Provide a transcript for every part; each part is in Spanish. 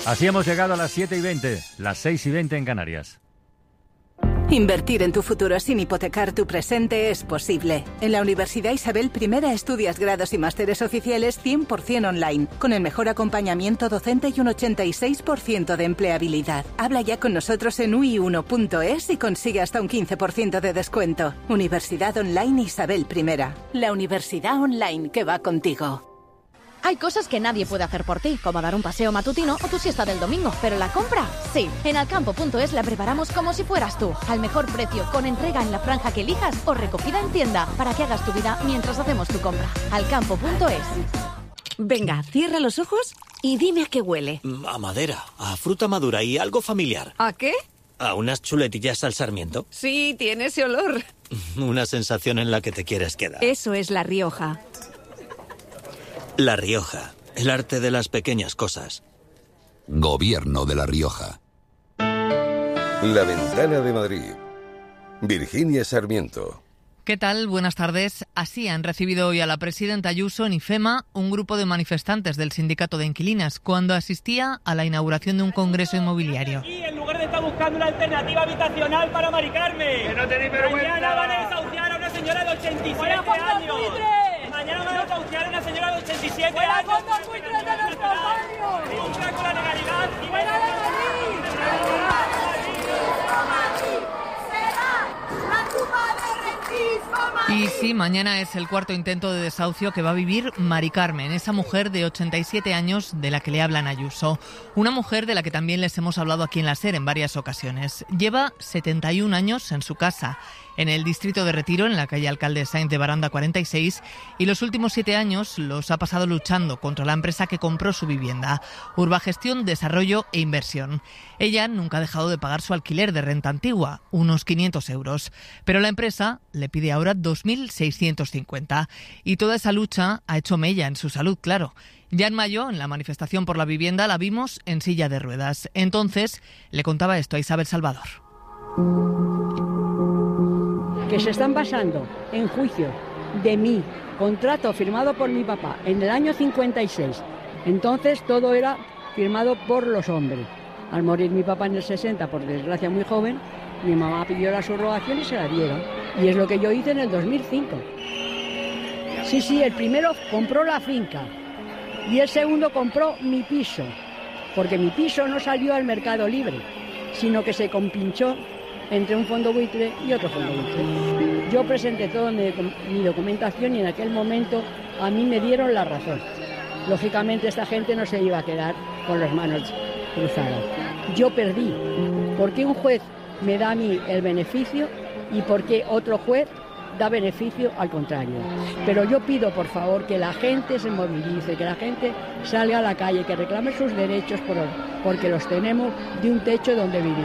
Así hemos llegado a las 7:20, las 6:20 en Canarias. Invertir en tu futuro sin hipotecar tu presente es posible. En la Universidad Isabel I estudias grados y másteres oficiales 100% online, con el mejor acompañamiento docente y un 86% de empleabilidad. Habla ya con nosotros en ui1.es y consigue hasta un 15% de descuento. Universidad Online Isabel I. La universidad online que va contigo. Hay cosas que nadie puede hacer por ti, como dar un paseo matutino o tu siesta del domingo, pero la compra, sí. En alcampo.es la preparamos como si fueras tú, al mejor precio, con entrega en la franja que elijas o recogida en tienda, para que hagas tu vida mientras hacemos tu compra. Alcampo.es. Venga, cierra los ojos y dime a qué huele. A madera, a fruta madura y algo familiar. ¿A qué? ¿A unas chuletillas al sarmiento? Sí, tiene ese olor. Una sensación en la que te quieres quedar. Eso es La Rioja. La Rioja, el arte de las pequeñas cosas. Gobierno de La Rioja. La Ventana de Madrid. Virginia Sarmiento. ¿Qué tal? Buenas tardes. Así han recibido hoy a la presidenta Ayuso en IFEMA un grupo de manifestantes del sindicato de inquilinas cuando asistía a la inauguración de un congreso inmobiliario. Y en lugar de estar buscando una alternativa habitacional para Mari Carmen. Que no tenéis vergüenza. Mañana van a desahuciar a una señora de 87 años. Mañana van a desahuciar a una señora de 87 años. ¡Fuera fondos buitres de nuestros barrios! ¡Contra con la legalidad! ¡Y fuera de Madrid! Y sí, mañana es el cuarto intento de desahucio que va a vivir Mari Carmen, esa mujer de 87 años de la que le hablan Ayuso. Una mujer de la que también les hemos hablado aquí en la SER en varias ocasiones. Lleva 71 años en su casa, en el distrito de Retiro, en la calle Alcalde Sainz de Baranda 46, y los últimos 7 años los ha pasado luchando contra la empresa que compró su vivienda, Urbagestión, Desarrollo e Inversión. Ella nunca ha dejado de pagar su alquiler de renta antigua, unos 500 euros, pero la empresa le pide ahora 2.650, y toda esa lucha ha hecho mella en su salud, claro. Ya en mayo, en la manifestación por la vivienda, la vimos en silla de ruedas. Entonces le contaba esto a Isabel Salvador. Que se están basando en juicio de mi contrato firmado por mi papá en el año 56. Entonces todo era firmado por los hombres. Al morir mi papá en el 60, por desgracia muy joven, mi mamá pidió la subrogación y se la dieron. Y es lo que yo hice en el 2005. Sí, el primero compró la finca y el segundo compró mi piso, porque mi piso no salió al mercado libre, sino que se compinchó entre un fondo buitre y otro fondo buitre. Yo presenté toda mi documentación y en aquel momento a mí me dieron la razón. Lógicamente esta gente no se iba a quedar con las manos cruzadas. Yo perdí. ¿Por qué un juez me da a mí el beneficio y por qué otro juez da beneficio al contrario? Pero yo pido, por favor, que la gente se movilice, que la gente salga a la calle, que reclame sus derechos porque los tenemos, de un techo donde vivir.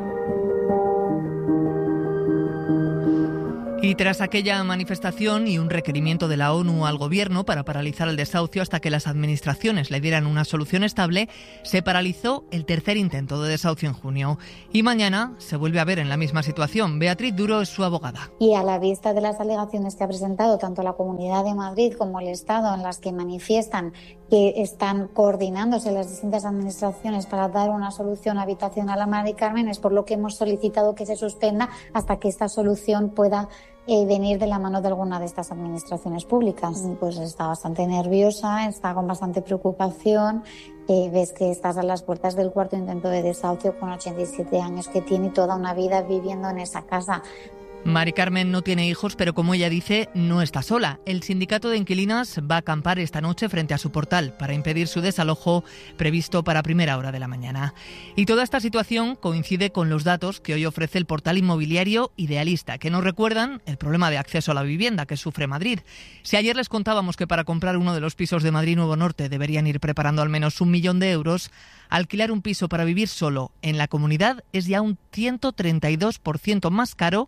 Y tras aquella manifestación y un requerimiento de la ONU al gobierno para paralizar el desahucio hasta que las administraciones le dieran una solución estable, se paralizó el tercer intento de desahucio en junio. Y mañana se vuelve a ver en la misma situación. Beatriz Duro es su abogada. Y a la vista de las alegaciones que ha presentado tanto la Comunidad de Madrid como el Estado, en las que manifiestan que están coordinándose las distintas administraciones para dar una solución habitacional a Mari Carmen, es por lo que hemos solicitado que se suspenda hasta que esta solución pueda venir de la mano de alguna de estas administraciones públicas. Pues está bastante nerviosa, está con bastante preocupación. Ves que estás a las puertas del cuarto intento de desahucio con 87 años, que tiene toda una vida viviendo en esa casa. Mari Carmen no tiene hijos, pero como ella dice, no está sola. El sindicato de inquilinas va a acampar esta noche frente a su portal para impedir su desalojo previsto para primera hora de la mañana. Y toda esta situación coincide con los datos que hoy ofrece el portal inmobiliario Idealista, que nos recuerdan el problema de acceso a la vivienda que sufre Madrid. Si ayer les contábamos que para comprar uno de los pisos de Madrid Nuevo Norte deberían ir preparando al menos 1 millón de euros, alquilar un piso para vivir solo en la comunidad es ya un 132% más caro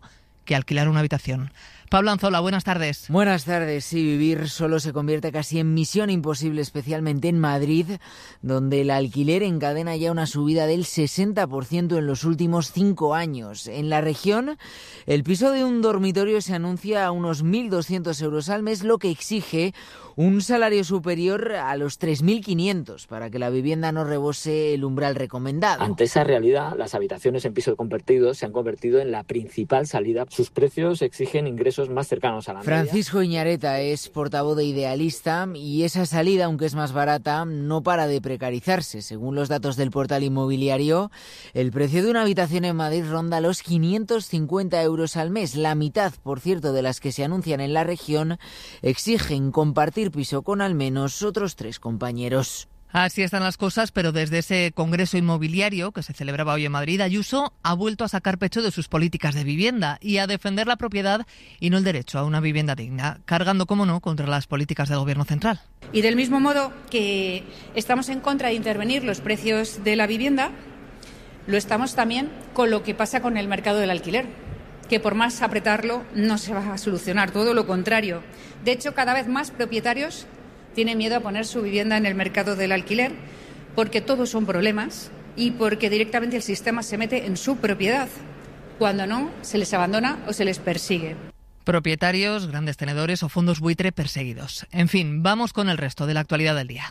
que alquilar una habitación. Pablo Anzola, buenas tardes. Buenas tardes. Sí, vivir solo se convierte casi en misión imposible, especialmente en Madrid, donde el alquiler encadena ya una subida del 60% en los últimos 5 años. En la región, el piso de un dormitorio se anuncia a unos 1.200 euros al mes, lo que exige un salario superior a los 3.500 para que la vivienda no rebose el umbral recomendado. Ante esa realidad, las habitaciones en pisos compartidos se han convertido en la principal salida. Sus precios exigen ingresos más cercanos a la media. Francisco Iñareta es portavoz de Idealista y esa salida, aunque es más barata, no para de precarizarse. Según los datos del portal inmobiliario, el precio de una habitación en Madrid ronda los 550 euros al mes. La mitad, por cierto, de las que se anuncian en la región exigen compartir piso con al menos otros 3 compañeros. Así están las cosas, pero desde ese congreso inmobiliario que se celebraba hoy en Madrid, Ayuso ha vuelto a sacar pecho de sus políticas de vivienda y a defender la propiedad y no el derecho a una vivienda digna, cargando, como no, contra las políticas del Gobierno central. Y del mismo modo que estamos en contra de intervenir los precios de la vivienda, lo estamos también con lo que pasa con el mercado del alquiler, que por más apretarlo no se va a solucionar, todo lo contrario. De hecho, cada vez más propietarios tienen miedo a poner su vivienda en el mercado del alquiler porque todos son problemas y porque directamente el sistema se mete en su propiedad. Cuando no, se les abandona o se les persigue. Propietarios, grandes tenedores o fondos buitre perseguidos. En fin, vamos con el resto de la actualidad del día.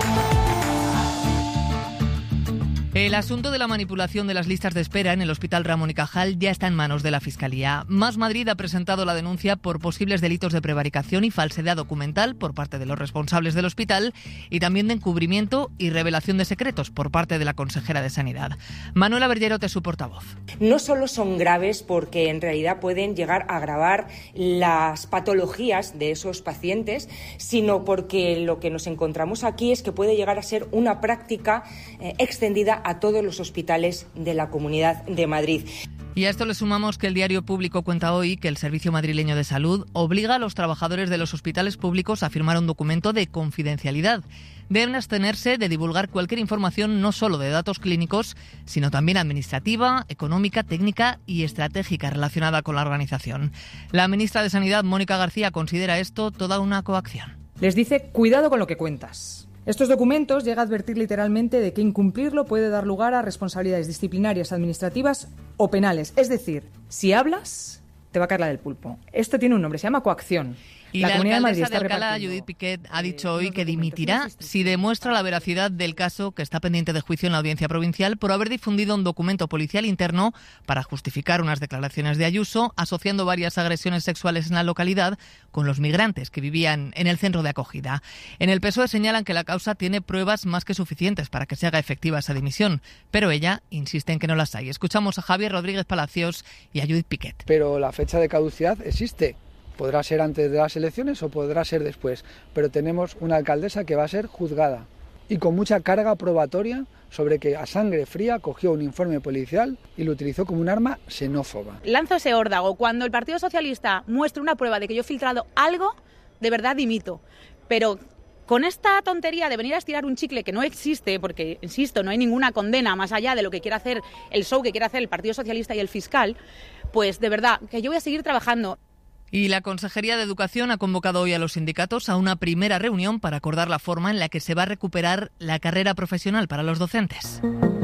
El asunto de la manipulación de las listas de espera en el Hospital Ramón y Cajal ya está en manos de la Fiscalía. Más Madrid ha presentado la denuncia por posibles delitos de prevaricación y falsedad documental por parte de los responsables del hospital y también de encubrimiento y revelación de secretos por parte de la consejera de Sanidad. Manuela Bergerote es su portavoz. No solo son graves porque en realidad pueden llegar a agravar las patologías de esos pacientes, sino porque lo que nos encontramos aquí es que puede llegar a ser una práctica extendida a todos los hospitales de la Comunidad de Madrid. Y a esto le sumamos que el Diario Público cuenta hoy que el Servicio Madrileño de Salud obliga a los trabajadores de los hospitales públicos a firmar un documento de confidencialidad. Deben abstenerse de divulgar cualquier información no solo de datos clínicos, sino también administrativa, económica, técnica y estratégica relacionada con la organización. La ministra de Sanidad, Mónica García, considera esto toda una coacción. Les dice, cuidado con lo que cuentas. Estos documentos llega a advertir literalmente de que incumplirlo puede dar lugar a responsabilidades disciplinarias, administrativas o penales. Es decir, si hablas, te va a caer la del pulpo. Esto tiene un nombre, se llama coacción. Y la alcaldesa de Alcalá, Judith Piquet, ha dicho hoy que dimitirá si demuestra la veracidad del caso que está pendiente de juicio en la Audiencia Provincial por haber difundido un documento policial interno para justificar unas declaraciones de Ayuso, asociando varias agresiones sexuales en la localidad con los migrantes que vivían en el centro de acogida. En el PSOE señalan que la causa tiene pruebas más que suficientes para que se haga efectiva esa dimisión, pero ella insiste en que no las hay. Escuchamos a Javier Rodríguez Palacios y a Judith Piquet. Pero la fecha de caducidad existe. Podrá ser antes de las elecciones o podrá ser después, pero tenemos una alcaldesa que va a ser juzgada y con mucha carga probatoria sobre que a sangre fría cogió un informe policial y lo utilizó como un arma xenófoba. Lanzo ese órdago. Cuando el Partido Socialista muestre una prueba de que yo he filtrado algo, de verdad dimito. Pero con esta tontería de venir a estirar un chicle que no existe, porque, insisto, no hay ninguna condena más allá de lo que quiera hacer el show que quiere hacer el Partido Socialista y el fiscal, pues de verdad que yo voy a seguir trabajando. Y la Consejería de Educación ha convocado hoy a los sindicatos a una primera reunión para acordar la forma en la que se va a recuperar la carrera profesional para los docentes.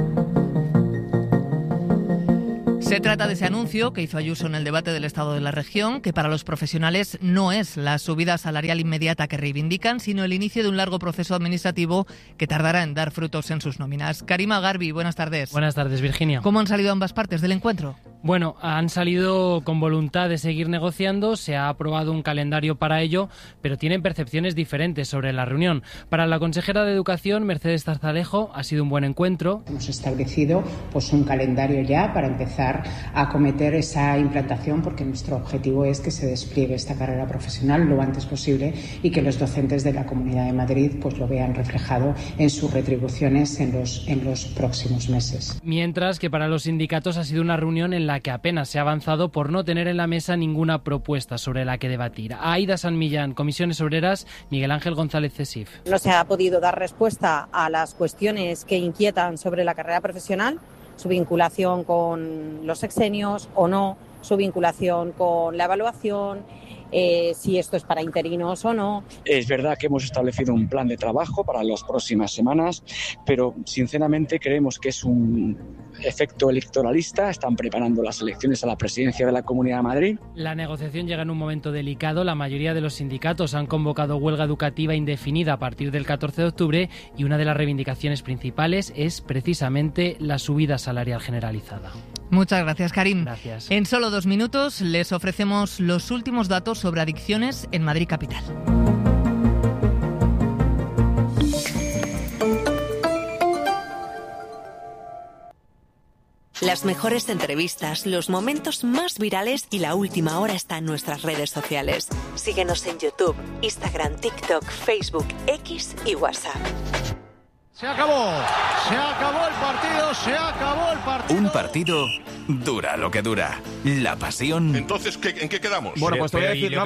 Se trata de ese anuncio que hizo Ayuso en el debate del Estado de la Región, que para los profesionales no es la subida salarial inmediata que reivindican, sino el inicio de un largo proceso administrativo que tardará en dar frutos en sus nóminas. Karima Garbi, buenas tardes. Buenas tardes, Virginia. ¿Cómo han salido ambas partes del encuentro? Bueno, han salido con voluntad de seguir negociando, se ha aprobado un calendario para ello, pero tienen percepciones diferentes sobre la reunión. Para la consejera de Educación, Mercedes Zarzalejo, ha sido un buen encuentro. Hemos establecido un calendario ya para empezar a acometer esa implantación, porque nuestro objetivo es que se despliegue esta carrera profesional lo antes posible y que los docentes de la Comunidad de Madrid lo vean reflejado en sus retribuciones en los próximos meses. Mientras que para los sindicatos ha sido una reunión en la que apenas se ha avanzado por no tener en la mesa ninguna propuesta sobre la que debatir. Aida San Millán, Comisiones Obreras, Miguel Ángel González Cesif. No se ha podido dar respuesta a las cuestiones que inquietan sobre la carrera profesional, su vinculación con los sexenios o no, su vinculación con la evaluación, si esto es para interinos o no. Es verdad que hemos establecido un plan de trabajo para las próximas semanas, pero sinceramente creemos que es un efecto electoralista. Están preparando las elecciones a la presidencia de la Comunidad de Madrid. La negociación llega en un momento delicado. La mayoría de los sindicatos han convocado huelga educativa indefinida a partir del 14 de octubre y una de las reivindicaciones principales es precisamente la subida salarial generalizada. Muchas gracias, Karim. Gracias. En solo 2 minutos les ofrecemos los últimos datos sobre adicciones en Madrid capital. Las mejores entrevistas, los momentos más virales y la última hora está en nuestras redes sociales. Síguenos en YouTube, Instagram, TikTok, Facebook, X y WhatsApp. Se acabó el partido. Un partido dura lo que dura. La pasión. Entonces, ¿en qué quedamos? Bueno, pues te voy a decir,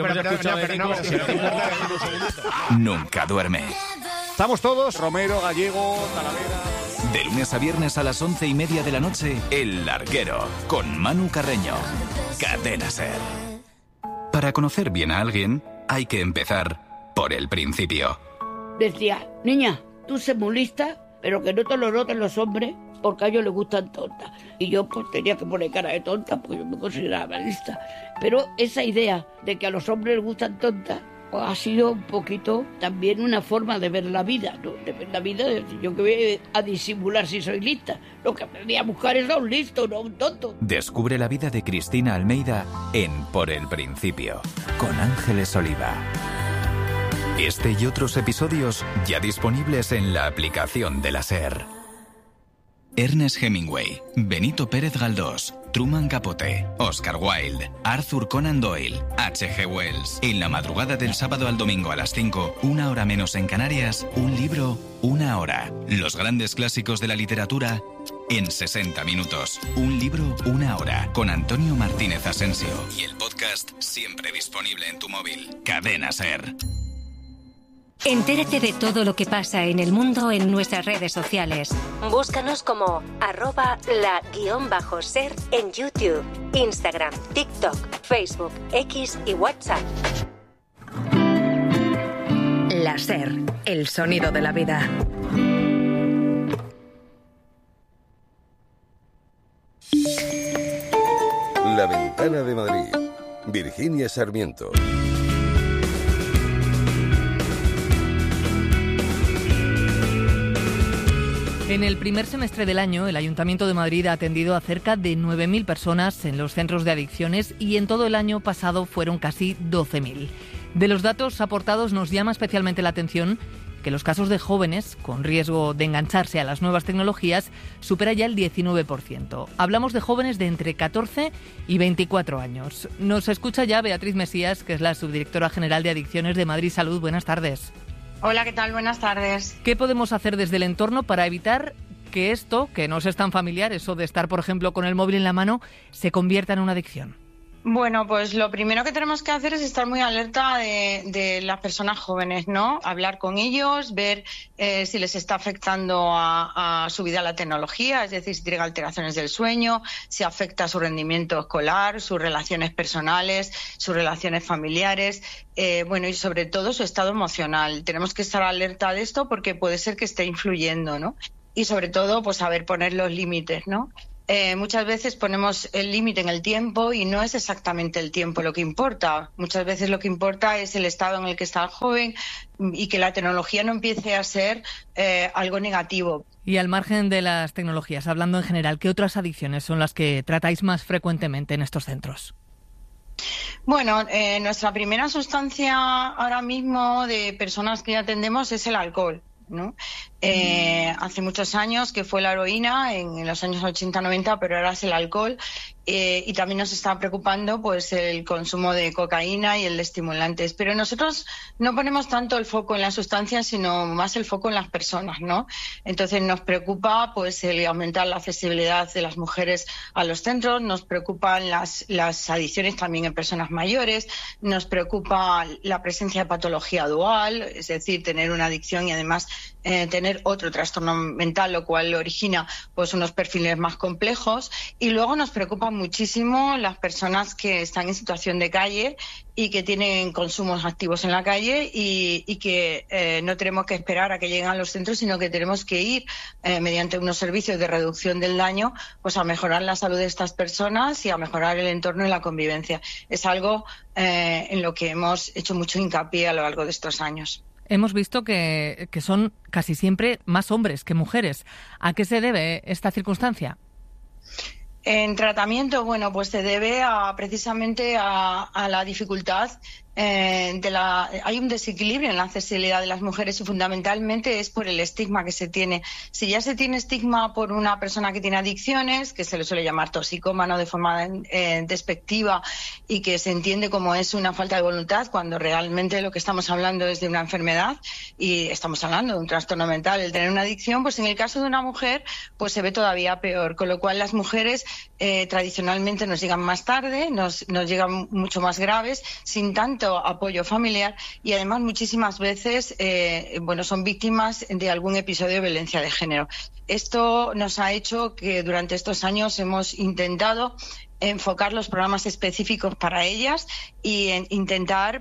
nunca duerme. Estamos todos, Romero, Gallego, Talavera. De lunes a viernes a las 11:30 de la noche, El Larguero, con Manu Carreño. Cadena SER. Para conocer bien a alguien, hay que empezar por el principio. Decía, niña, tú sé muy lista, pero que no te lo noten los hombres, porque a ellos les gustan tontas. Y yo pues tenía que poner cara de tonta, porque yo me consideraba lista. Pero esa idea de que a los hombres les gustan tontas, pues ha sido un poquito también una forma de ver la vida, ¿no? De ver la vida, yo que voy a disimular si soy lista. Lo que aprendí a buscar es a un listo, no a un tonto. Descubre la vida de Cristina Almeida en Por el Principio, con Ángeles Oliva. Este y otros episodios ya disponibles en la aplicación de la SER. Ernest Hemingway, Benito Pérez Galdós, Truman Capote, Oscar Wilde, Arthur Conan Doyle, H.G. Wells. En la madrugada del sábado al domingo a las 5, 1 hora menos en Canarias, un libro, 1 hora. Los grandes clásicos de la literatura en 60 minutos. Un libro, 1 hora. Con Antonio Martínez Asensio. Y el podcast siempre disponible en tu móvil. Cadena SER. Entérate de todo lo que pasa en el mundo en nuestras redes sociales. Búscanos como @la_ser en YouTube, Instagram, TikTok, Facebook, X y WhatsApp. La SER, el sonido de la vida. La Ventana de Madrid. Virginia Sarmiento. En el primer semestre del año, el Ayuntamiento de Madrid ha atendido a cerca de 9.000 personas en los centros de adicciones y en todo el año pasado fueron casi 12.000. De los datos aportados nos llama especialmente la atención que los casos de jóvenes con riesgo de engancharse a las nuevas tecnologías supera ya el 19%. Hablamos de jóvenes de entre 14 y 24 años. Nos escucha ya Beatriz Mesías, que es la subdirectora general de Adicciones de Madrid Salud. Buenas tardes. Hola, ¿qué tal? Buenas tardes. ¿Qué podemos hacer desde el entorno para evitar que esto, que nos es tan familiar, eso de estar, por ejemplo, con el móvil en la mano, se convierta en una adicción? Bueno, pues lo primero que tenemos que hacer es estar muy alerta de las personas jóvenes, ¿no? Hablar con ellos, ver si les está afectando a su vida la tecnología, es decir, si tienen alteraciones del sueño, si afecta a su rendimiento escolar, sus relaciones personales, sus relaciones familiares, bueno, y sobre todo su estado emocional. Tenemos que estar alerta de esto porque puede ser que esté influyendo, ¿no? Y sobre todo, pues saber poner los límites, ¿no? Muchas veces ponemos el límite en el tiempo y no es exactamente el tiempo lo que importa. Muchas veces lo que importa es el estado en el que está el joven y que la tecnología no empiece a ser algo negativo. Y al margen de las tecnologías, hablando en general, ¿qué otras adicciones son las que tratáis más frecuentemente en estos centros? Bueno, nuestra primera sustancia ahora mismo de personas que atendemos es el alcohol, ¿no? Hace muchos años que fue la heroína, en los años 80-90, pero ahora es el alcohol, y también nos está preocupando pues el consumo de cocaína y el de estimulantes. Pero nosotros no ponemos tanto el foco en las sustancias, sino más el foco en las personas, ¿no? Entonces nos preocupa pues el aumentar la accesibilidad de las mujeres a los centros, nos preocupan las adicciones también en personas mayores, nos preocupa la presencia de patología dual, es decir, tener una adicción y además tener otro trastorno mental, lo cual origina pues unos perfiles más complejos. Y luego nos preocupan muchísimo las personas que están en situación de calle y que tienen consumos activos en la calle y que no tenemos que esperar a que lleguen a los centros, sino que tenemos que ir mediante unos servicios de reducción del daño pues a mejorar la salud de estas personas y a mejorar el entorno y la convivencia. Es algo en lo que hemos hecho mucho hincapié a lo largo de estos años. Hemos visto que son casi siempre más hombres que mujeres. ¿A qué se debe esta circunstancia? En tratamiento, bueno, pues se debe precisamente a la dificultad hay un desequilibrio en la accesibilidad de las mujeres y fundamentalmente es por el estigma que se tiene. Si ya se tiene estigma por una persona que tiene adicciones, que se le suele llamar toxicómano de forma despectiva y que se entiende como es una falta de voluntad, cuando realmente lo que estamos hablando es de una enfermedad y estamos hablando de un trastorno mental. El tener una adicción, pues en el caso de una mujer, pues se ve todavía peor, con lo cual las mujeres tradicionalmente nos llegan más tarde, nos llegan mucho más graves, sin tanto apoyo familiar y además muchísimas veces son víctimas de algún episodio de violencia de género. Esto nos ha hecho que durante estos años hemos intentado enfocar los programas específicos para ellas y intentar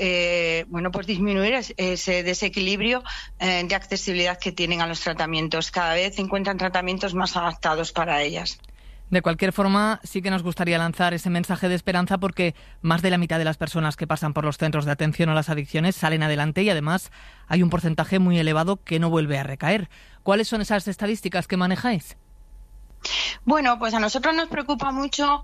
disminuir ese desequilibrio de accesibilidad que tienen a los tratamientos. Cada vez encuentran tratamientos más adaptados para ellas. De cualquier forma, sí que nos gustaría lanzar ese mensaje de esperanza porque más de la mitad de las personas que pasan por los centros de atención a las adicciones salen adelante y además hay un porcentaje muy elevado que no vuelve a recaer. ¿Cuáles son esas estadísticas que manejáis? Bueno, pues a nosotros nos preocupa mucho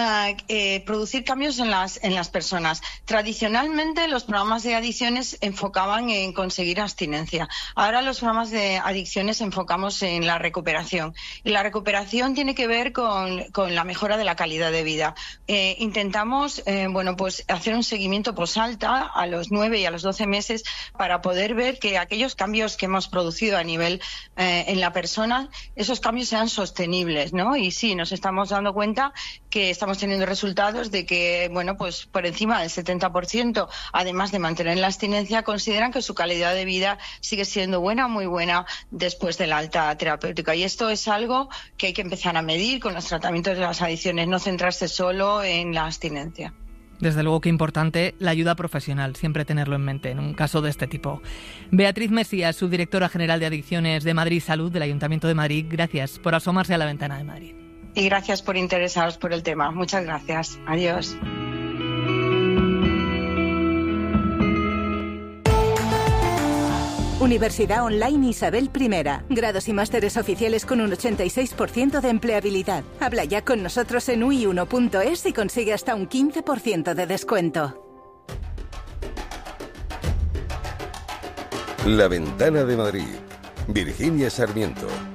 producir cambios en las personas. Tradicionalmente los programas de adicciones enfocaban en conseguir abstinencia. Ahora los programas de adicciones enfocamos en la recuperación. Y la recuperación tiene que ver con la mejora de la calidad de vida. Intentamos hacer un seguimiento posalta a los 9 y a los 12 meses para poder ver que aquellos cambios que hemos producido a nivel en la persona, esos cambios sean sostenibles, ¿no? Y sí, nos estamos dando cuenta que estamos teniendo resultados de que, por encima del 70%, además de mantener la abstinencia, consideran que su calidad de vida sigue siendo buena, muy buena, después de la alta terapéutica. Y esto es algo que hay que empezar a medir con los tratamientos de las adicciones, no centrarse solo en la abstinencia. Desde luego que importante la ayuda profesional, siempre tenerlo en mente en un caso de este tipo. Beatriz Mesías, subdirectora general de Adicciones de Madrid Salud del Ayuntamiento de Madrid, gracias por asomarse a la ventana de Madrid. Y gracias por interesaros por el tema. Muchas gracias. Adiós. Universidad Online Isabel I. Grados y másteres oficiales con un 86% de empleabilidad. Habla ya con nosotros en ui1.es y consigue hasta un 15% de descuento. La Ventana de Madrid. Virginia Sarmiento.